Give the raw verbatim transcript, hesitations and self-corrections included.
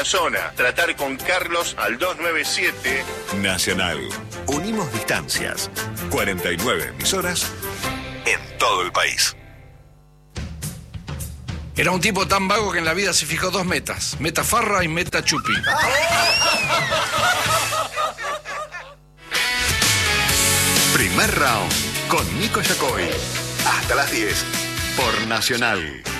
zona. Tratar con Carlos al dos nueve siete. Nacional. Unimos distancias. cuarenta y nueve emisoras en todo el país. Era un tipo tan vago que en la vida se fijó dos metas. Meta farra y meta chupi. Primer round con Nico Yacoy. Hasta las diez por Nacional.